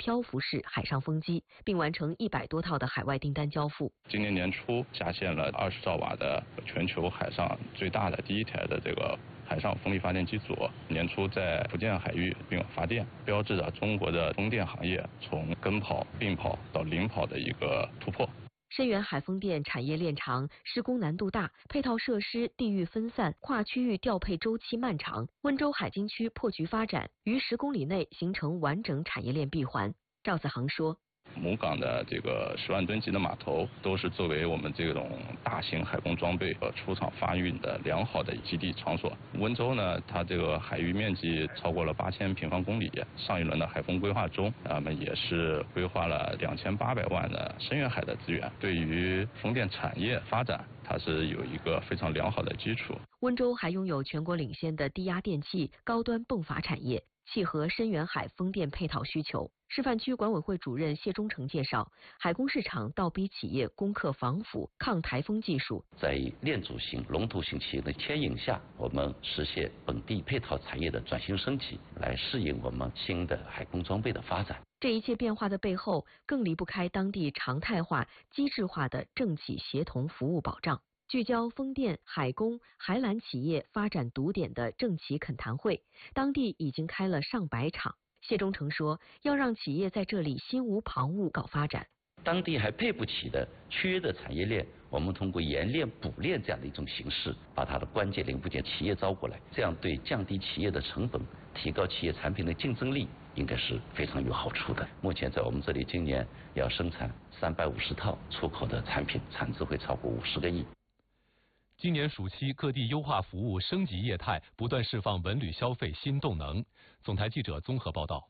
漂浮式海上风机，并完成100多套的海外订单交付。 今年年初下线了20兆瓦的全球海上最大的第1台的这个海上风力发电机组，年初在福建海域并发电，标志着中国的风电行业从跟跑、并跑到领跑的一个突破。 深远海风电产业链长，施工难度大，配套设施地域分散，跨区域调配周期漫长。温州海津区破局发展，于10公里内形成完整产业链闭环。赵子航说。 母港的这个10万吨级的码头，都是作为我们这种大型海工装备和出厂发运的良好的基地场所。温州呢，它这个海域面积超过了8000平方公里，上一轮的海风规划中，我们也是规划了2800万的深远海的资源，对于风电产业发展，它是有一个非常良好的基础。 温州还拥有全国领先的低压电器、高端泵阀产业，契合深远海风电配套需求。示范区管委会主任谢忠诚介绍，海工市场倒逼企业攻克防腐、抗台风技术。 在链组型、龙头型企业的牵引下，我们实现本地配套产业的转型升级，来适应我们新的海工装备的发展。 这一切变化的背后，更离不开当地常态化、机制化的政企协同服务保障。聚焦风电、海工、海缆企业发展堵点的政企恳谈会，当地已经开了上百场。谢忠诚说，要让企业在这里心无旁骛搞发展。 当地还配不起的缺的产业链，我们通过延链补链这样的一种形式，把它的关键零部件企业招过来，这样对降低企业的成本、提高企业产品的竞争力，应该是非常有好处的。目前在我们这里，今年要生产350套出口的产品，产值会超过50个亿。 今年暑期，各地优化服务、升级业态，不断释放文旅消费新动能。总台记者综合报道。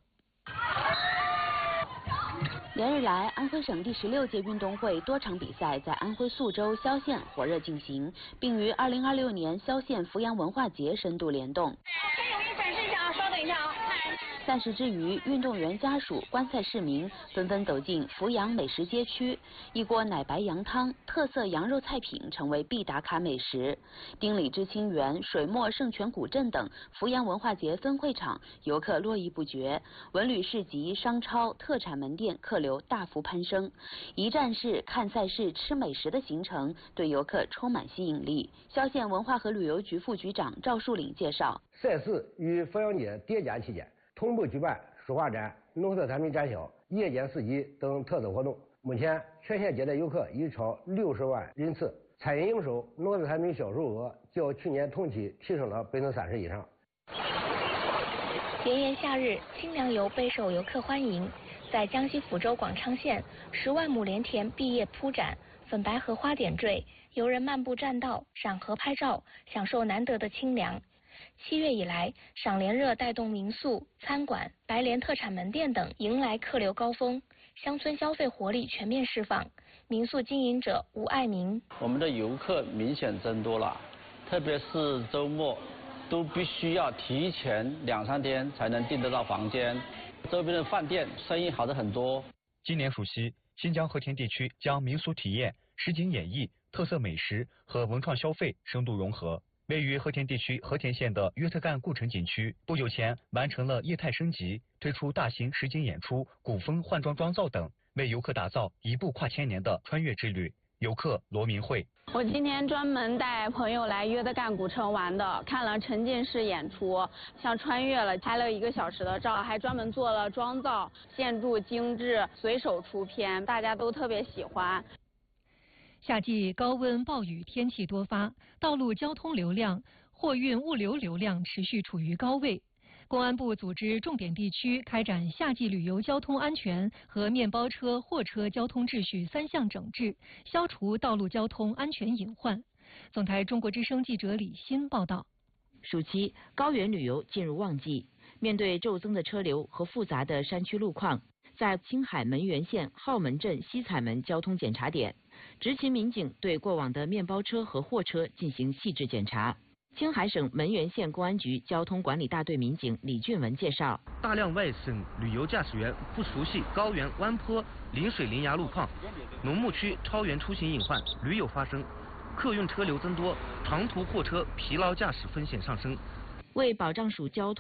连日来，安徽省第16届运动会多场比赛在安徽宿州、萧县火热进行，并于2026年萧县阜阳文化节深度联动。 先勇于展示一下啊，稍等一下啊。 赛事之余，运动员家属、观赛市民纷纷走进阜阳美食街区，一锅奶白羊汤、特色羊肉菜品成为必打卡美食。丁里知青园、水墨圣泉古镇等阜阳文化节分会场，游客络绎不绝，文旅市集、商超、特产门店客流大幅攀升。一站式看赛事、吃美食的行程对游客充满吸引力。萧县文化和旅游局副局长赵树岭介绍， 赛事于阜阳节叠加期间，同步举办书画展、农特产品展销、夜间市集等特色活动。目前全县接待游客已超60万人次，餐饮营收、农特产品销售额较去年同期提升了30%以上。 炎炎夏日，清凉游备受游客欢迎。在江西抚州广昌县，10万亩莲田碧叶铺展，粉白荷花点缀，游人漫步栈道、赏荷拍照，享受难得的清凉。7月以来，赏莲热带动民宿、餐馆、白莲特产门店等迎来客流高峰，乡村消费活力全面释放。民宿经营者吴爱民： 我们的游客明显增多了，特别是周末，都必须要提前2-3天才能订得到房间。周边的饭店生意好的很多。 今年暑期，新疆和田地区将民俗体验、实景演绎、特色美食和文创消费深度融合。位于和田地区和田县的约特干故城景区，不久前完成了业态升级，推出大型实景演出、古风换装妆造等，为游客打造一部跨千年的穿越之旅。游客罗明慧： 我今天专门带朋友来约德干古城玩的，看了沉浸式演出，像穿越了，拍了1个小时的照，还专门做了妆造，建筑精致，随手出片，大家都特别喜欢。 夏季高温暴雨天气多发，道路交通流量、货运物流流量持续处于高位。公安部组织重点地区开展夏季旅游交通安全和面包车、货车交通秩序3项整治，消除道路交通安全隐患。总台中国之声记者李欣报道。 暑期高原旅游进入旺季，面对骤增的车流和复杂的山区路况，在青海门源县浩门镇西彩门交通检查点，执勤民警对过往的面包车和货车进行细致检查。青海省门源县公安局交通管理大队民警李俊文介绍， 大量外省旅游驾驶员不熟悉高原弯坡、临水临崖路况，农牧区超员出行隐患屡有发生，客运车流增多，长途货车疲劳驾驶风险上升。 为保障属交通